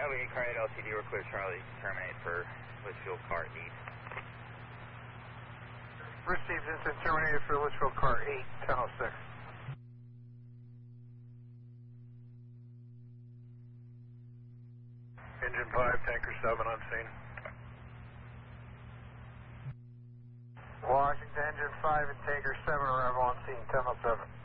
we can carry LTD, we're clear Charlie, terminate for Litchfield car 8. Received instant terminated for Litchfield car 8, 1006. Engine 5, tanker 7 on scene. Washington, engine 5 and tanker 7 arrival on scene, 1007.